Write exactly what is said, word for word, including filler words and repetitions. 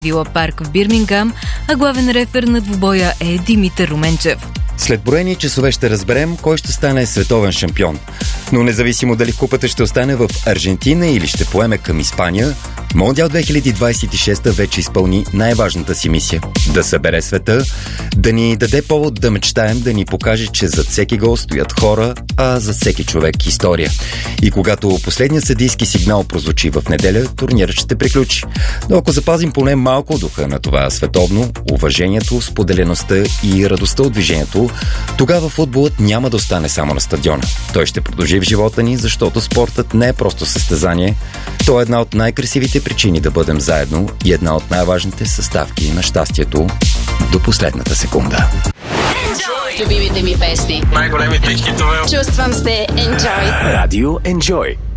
Вила Парк в Бирмингам, а главен рефер на двубоя е Димитър Руменчев. След броени часове ще разберем кой ще стане световен шампион. Но независимо дали купата ще остане в Аржентина или ще поеме към Испания, Мондиал две хиляди двадесет и шеста вече изпълни най-важната си мисия – да събере света, да ни даде повод да мечтаем, да ни покаже, че зад всеки гол стоят хора, а зад всеки човек – история. И когато последният съдийски сигнал прозвучи в неделя, турнирът ще приключи. Но ако запазим поне малко духа на това световно, уважението, споделеността и радостта от движението, тогава футболът няма да остане само на стадиона. Той ще продължи в живота ни, защото спортът не е просто състезание. То е една от най-красивите причини да бъдем заедно и една от най-важните съставки на щастието до последната секунда. Любимите ми песни. Най-големите хитове. Чувствам се Enjoy. Радио Enjoy.